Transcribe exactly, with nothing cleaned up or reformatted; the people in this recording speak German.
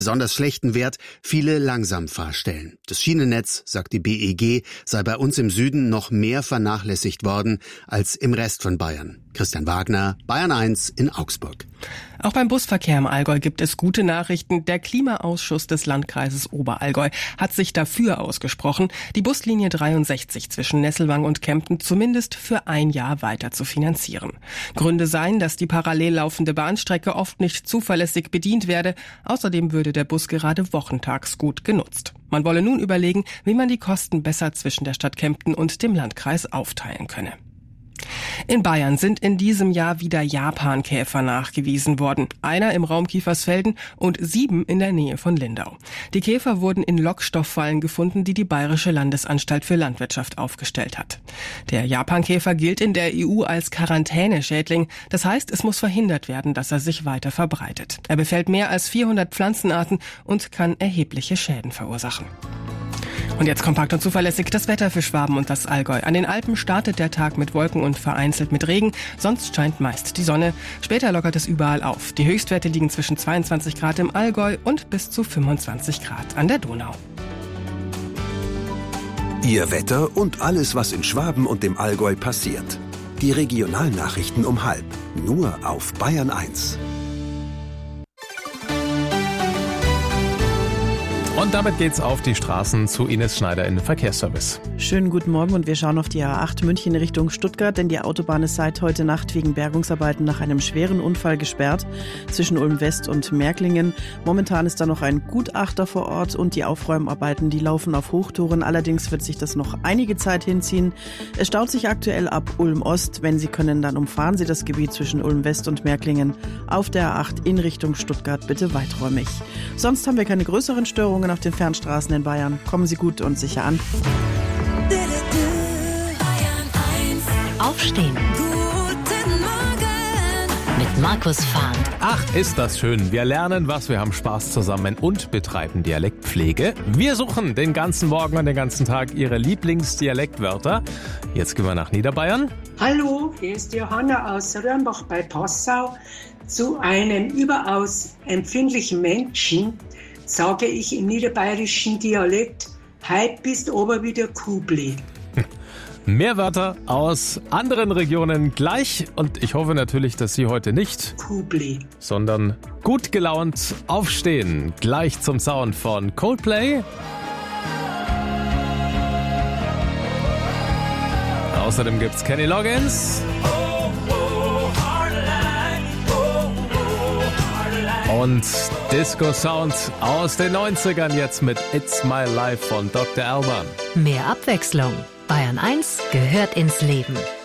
besonders schlechten Wert viele Langsamfahrstellen. Das Schienennetz, sagt die B E G, sei bei uns im Süden noch mehr vernachlässigt worden als im Rest von Bayern. Christian Wagner, Bayern eins in Augsburg. Auch beim Busverkehr im Allgäu gibt es gute Nachrichten. Der Klimaausschuss des Landkreises Oberallgäu hat sich dafür ausgesprochen, die Buslinie dreiundsechzig zwischen Nesselwang und Kempten zumindest für ein Jahr weiter zu finanzieren. Gründe seien, dass die parallel laufende Bahnstrecke oft nicht zuverlässig bedient werde. Außerdem würde der Bus gerade wochentags gut genutzt. Man wolle nun überlegen, wie man die Kosten besser zwischen der Stadt Kempten und dem Landkreis aufteilen könne. In Bayern sind in diesem Jahr wieder Japankäfer nachgewiesen worden. Einer im Raum Kiefersfelden und sieben in der Nähe von Lindau. Die Käfer wurden in Lockstofffallen gefunden, die die Bayerische Landesanstalt für Landwirtschaft aufgestellt hat. Der Japankäfer gilt in der E U als Quarantäneschädling. Das heißt, es muss verhindert werden, dass er sich weiter verbreitet. Er befällt mehr als vierhundert Pflanzenarten und kann erhebliche Schäden verursachen. Und jetzt kompakt und zuverlässig das Wetter für Schwaben und das Allgäu. An den Alpen startet der Tag mit Wolken und vereinzelt mit Regen. Sonst scheint meist die Sonne. Später lockert es überall auf. Die Höchstwerte liegen zwischen zweiundzwanzig Grad im Allgäu und bis zu fünfundzwanzig Grad an der Donau. Ihr Wetter und alles, was in Schwaben und dem Allgäu passiert. Die Regionalnachrichten um halb. Nur auf Bayern eins. Und damit geht's auf die Straßen zu Ines Schneider in den Verkehrsservice. Schönen guten Morgen und wir schauen auf die A acht München Richtung Stuttgart, denn die Autobahn ist seit heute Nacht wegen Bergungsarbeiten nach einem schweren Unfall gesperrt zwischen Ulm West und Märklingen. Momentan ist da noch ein Gutachter vor Ort und die Aufräumarbeiten, die laufen auf Hochtouren. Allerdings wird sich das noch einige Zeit hinziehen. Es staut sich aktuell ab Ulm Ost. Wenn Sie können, dann umfahren Sie das Gebiet zwischen Ulm West und Märklingen auf der A acht in Richtung Stuttgart bitte weiträumig. Sonst haben wir keine größeren Störungen auf den Fernstraßen in Bayern. Kommen Sie gut und sicher an. Aufstehen. Guten Morgen. Mit Markus Fahnd. Ach, ist das schön. Wir lernen was, wir haben Spaß zusammen und betreiben Dialektpflege. Wir suchen den ganzen Morgen und den ganzen Tag Ihre Lieblingsdialektwörter. Jetzt gehen wir nach Niederbayern. Hallo, hier ist Johanna aus Röhrnbach bei Passau. Zu einem überaus empfindlichen Menschen sage ich im niederbayerischen Dialekt: Heut bist aber wieder Kubli. Mehr Wörter aus anderen Regionen gleich. Und ich hoffe natürlich, dass Sie heute nicht Kubli, sondern gut gelaunt aufstehen. Gleich zum Sound von Coldplay. Außerdem gibt's Kenny Loggins. Und Disco-Sound aus den neunzigern jetzt mit It's My Life von Doktor Alban. Mehr Abwechslung. Bayern eins gehört ins Leben.